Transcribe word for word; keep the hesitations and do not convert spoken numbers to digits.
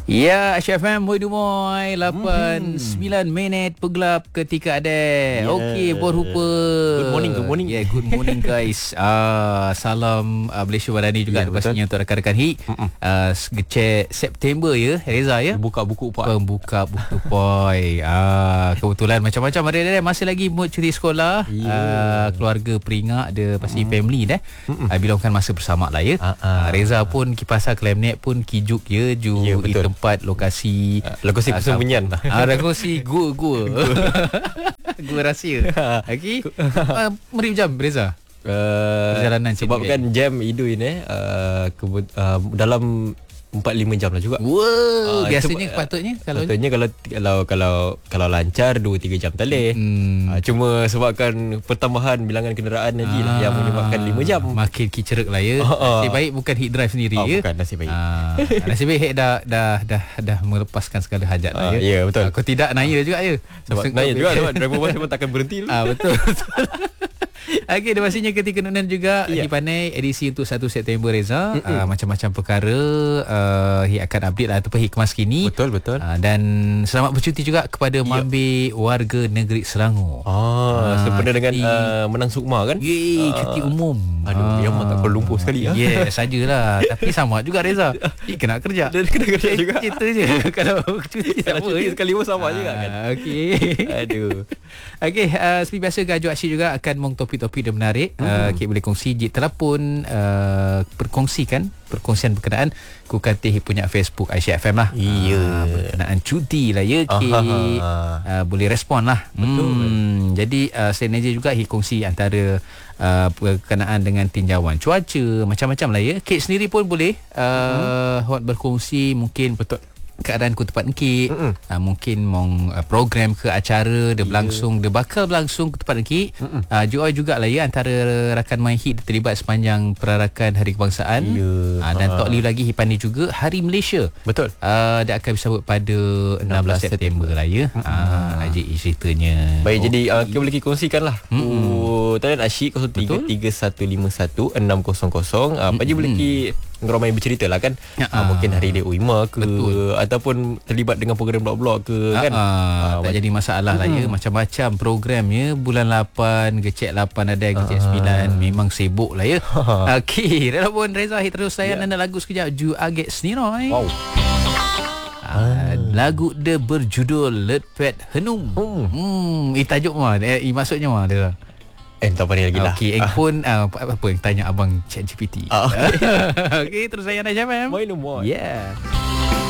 Ya, Aisyah F M, Boy Dumoy, lapan sembilan minit pegelap ketika ada. Yeah. Okey, berrupa. Good morning, good morning. Ya, yeah, good morning guys. Ah, salam uh, Malaysia Madani juga yeah, pastinya untuk rakan-rakan H I uh, Ngecek September ya, Reza ya. Buka buku Pak. Pembuka buku Poi. Ah, kebetulan macam-macam ada masih lagi mood cuti sekolah. Yeah. Uh, keluarga peringat ada pasti mm. family dah. Uh, bila bukan masa bersama lah ya. Uh, uh. Reza pun kipas Klemnet pun kijuk ya ju yeah, itu tempat lokasi uh, lokasi persembunyian lah. Ah, lokasi gua-gua. Gua rahsia. Okey. Uh, Merip jam Reza. Uh, perjalanan sebabkan jam Idul ni uh, kebut, uh, dalam empat lima jam lah juga. Wow, uh, biasanya cuba, patutnya kalau patutnya kalau kalau kalau kalau lancar dua tiga jam tak leh. Hmm. Uh, cuma sebabkan pertambahan bilangan kenderaan nanti lah yang menyebabkan lima jam. Makin kicerek lah ya. Uh, uh. Nasib baik bukan Hit Drive sendiri uh, ya. Bukan, nasib baik. Uh, nasib baik Hit dah dah dah dah melepaskan segala hajat uh, lah ya. Ya yeah, betul. Uh, kalau tidak naya juga ya. Sebab naya juga sebab driver bus pun takkan berhenti dulu. Ah uh, betul. Okey, dah pastinya ketika nunan juga yeah. Di Pandai edisi untuk satu September Reza. Uh, macam-macam perkara uh, Hik akan update lah ataupun Hik kemas kini. Betul betul. Uh, dan selamat bercuti juga kepada yeah. Mambe warga negeri Selangor. Ah, uh, sempena dengan uh, menang Sukma kan? Ye, cuti uh, umum. Aduh, uh, yang tak perlu lumpur sekali ah. Ya, yeah, sajalah. Tapi sama juga Reza. Hik kena kerja. Dia kena kerja juga. Cerita je kalau cuti kalau cuti ya. Sekali pun sama uh, juga kan. Okey. Aduh. Okey, uh, seperti biasa Gaju Asyik juga akan mong topik-topik dan menarik. Hmm. Uh, Kik boleh kongsi je telefon uh, perkongsikan perkongsian berkenaan ku katih punya Facebook Aisyah F M lah. Iya. Uh, berkenaan cuti lah ya Kik. Uh, boleh respon lah. Betul. Hmm, jadi uh, selain aja juga Kik kongsi antara uh, berkenaan dengan tinjauan cuaca macam-macam lah ya. Kik sendiri pun boleh uh, hmm. berkongsi mungkin betul keadaan ku tempat Enkik uh, mungkin mong uh, program ke acara dia berlangsung yeah. dia bakal berlangsung ke tempat Enkik uh, Joy jugalah ya antara rakan main hit terlibat sepanjang perarakan Hari Kebangsaan yeah. uh, dan uh. Tok Liu lagi Hipani juga Hari Malaysia betul uh, dia akan disambut pada enam belas September lah ya uh, Najib ceritanya baik. Okay. Jadi uh, kita boleh kongsikan lah uh, talian asyik kosong tiga tiga satu lima satu enam kosong kosong uh, Pak Ji boleh ki ngeramai bercerita lah kan ya, uh, mungkin hari dia U I M A ke betul. Ataupun terlibat dengan program blog-blog ke uh, kan uh, tak uh, jadi masalah uh, lah ya macam-macam programnya bulan lapan Gecek lapan ada Gecek uh, sembilan memang sibuk lah ya. Okey, Relabon Reza Hit terus layan yeah. anda lagu sekejap Ju Aget Sniroy. Wow. Uh, lagu dia berjudul Let Pet Henum. Hmm, hmm eh, tajuk mah eh, eh maksudnya mah dia. Eh tak apa lagi lah. Okey, Eng pun uh, apa, apa yang tanya abang ChatGPT. Uh, Okey. Okey, terus saya nak jawab. Main no more. Yeah.